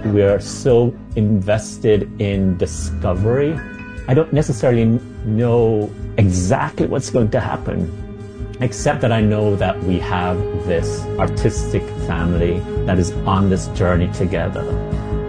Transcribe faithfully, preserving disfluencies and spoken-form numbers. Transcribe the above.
we're so invested in discovery. I don't necessarily know exactly what's going to happen, except that I know that we have this artistic family that is on this journey together.